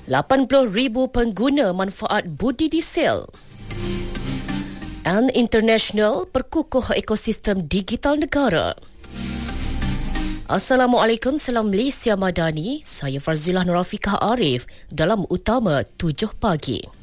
80,000 pengguna manfaat budi diesel. And International perkukuh ekosistem digital negara. Assalamualaikum, salam Malaysia Madani. Saya Farzilah Nurafikah Arif dalam Utama 7 Pagi.